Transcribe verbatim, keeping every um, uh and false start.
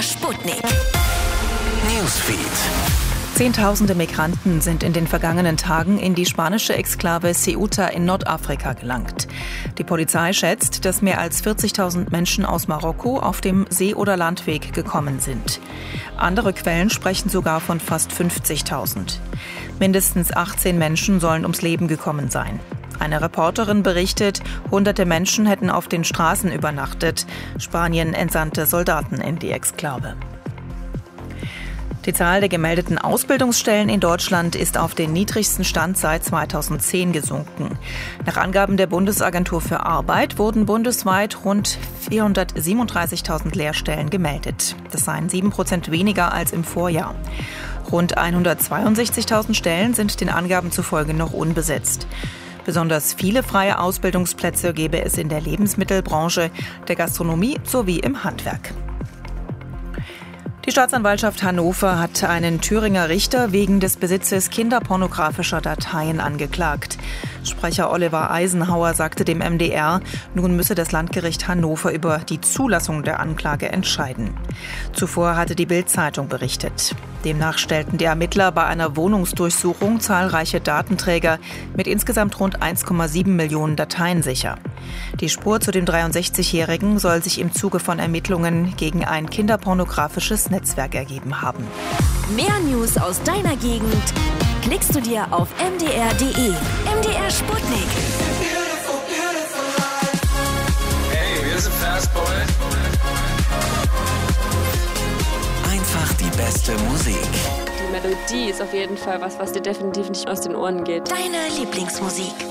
R Sputnik. Newsfeed. Zehntausende Migranten sind in den vergangenen Tagen in die spanische Exklave Ceuta in Nordafrika gelangt. Die Polizei schätzt, dass mehr als vierzigtausend Menschen aus Marokko auf dem See- oder Landweg gekommen sind. Andere Quellen sprechen sogar von fast fünfzigtausend. Mindestens achtzehn Menschen sollen ums Leben gekommen sein. Eine Reporterin berichtet, hunderte Menschen hätten auf den Straßen übernachtet. Spanien entsandte Soldaten in die Exklave. Die Zahl der gemeldeten Ausbildungsstellen in Deutschland ist auf den niedrigsten Stand seit zweitausendzehn gesunken. Nach Angaben der Bundesagentur für Arbeit wurden bundesweit rund vierhundertsiebenunddreißigtausend Lehrstellen gemeldet. Das seien sieben Prozent weniger als im Vorjahr. Rund hundertzweiundsechzigtausend Stellen sind den Angaben zufolge noch unbesetzt. Besonders viele freie Ausbildungsplätze gäbe es in der Lebensmittelbranche, der Gastronomie sowie im Handwerk. Die Staatsanwaltschaft Hannover hat einen Thüringer Richter wegen des Besitzes kinderpornografischer Dateien angeklagt. Sprecher Oliver Eisenhauer sagte dem M D R, nun müsse das Landgericht Hannover über die Zulassung der Anklage entscheiden. Zuvor hatte die Bild-Zeitung berichtet. Demnach stellten die Ermittler bei einer Wohnungsdurchsuchung zahlreiche Datenträger mit insgesamt rund eins Komma sieben Millionen Dateien sicher. Die Spur zu dem dreiundsechzigjährigen soll sich im Zuge von Ermittlungen gegen ein kinderpornografisches Netzwerk ergeben haben. Mehr News aus deiner Gegend klickst du dir auf m d r punkt d e. M D R Sputnik. Hey, wir sind Fastboy. Einfach die beste Musik. Die Melodie ist auf jeden Fall was, was dir definitiv nicht aus den Ohren geht. Deine Lieblingsmusik.